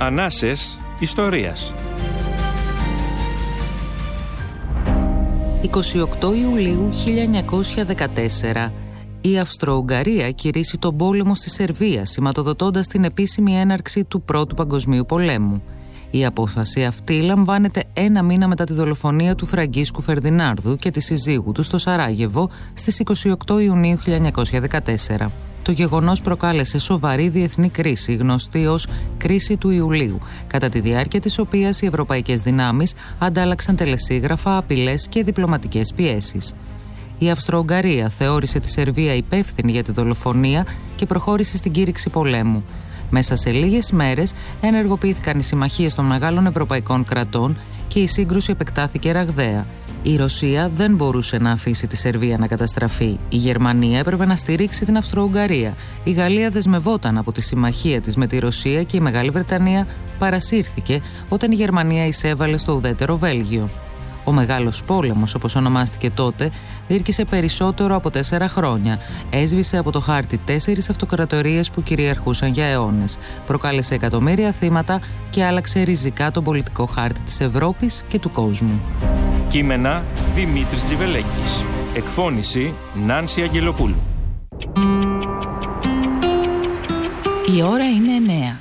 Ανάσες ιστορίας. 28 Ιουλίου 1914 η Αυστρο-Ουγγαρία κηρύσσει τον πόλεμο στη Σερβία, σηματοδοτώντας την επίσημη έναρξη του Πρώτου Παγκοσμίου Πολέμου. Η απόφαση αυτή λαμβάνεται ένα μήνα μετά τη δολοφονία του Φραγκίσκου Φερδινάνδου και της συζύγου του στο Σαράγεβο στις 28 Ιουνίου 1914. Το γεγονός προκάλεσε σοβαρή διεθνή κρίση, γνωστή ως κρίση του Ιουλίου, κατά τη διάρκεια της οποίας οι ευρωπαϊκές δυνάμεις αντάλλαξαν τελεσίγραφα, απειλές και διπλωματικές πιέσεις. Η Αυστρο-Ουγγαρία θεώρησε τη Σερβία υπεύθυνη για τη δολοφονία και προχώρησε στην κήρυξη πολέμου. Μέσα σε λίγες μέρες ενεργοποιήθηκαν οι συμμαχίες των μεγάλων ευρωπαϊκών κρατών και η σύγκρουση επεκτάθηκε ραγδαία. Η Ρωσία δεν μπορούσε να αφήσει τη Σερβία να καταστραφεί. Η Γερμανία έπρεπε να στηρίξει την Αυστρο-Ουγγαρία. Η Γαλλία δεσμευόταν από τη συμμαχία της με τη Ρωσία και η Μεγάλη Βρετανία παρασύρθηκε όταν η Γερμανία εισέβαλε στο ουδέτερο Βέλγιο. Ο Μεγάλος Πόλεμος, όπως ονομάστηκε τότε, διήρκησε περισσότερο από 4 χρόνια. Έσβησε από το χάρτη 4 αυτοκρατορίες που κυριαρχούσαν για αιώνες. Προκάλεσε εκατομμύρια θύματα και άλλαξε ριζικά τον πολιτικό χάρτη της Ευρώπης και του κόσμου. Κείμενα Δημήτρης Τζιβελέκης. Εκφώνηση Νάνση Αγγελοπούλου. Η ώρα είναι 9.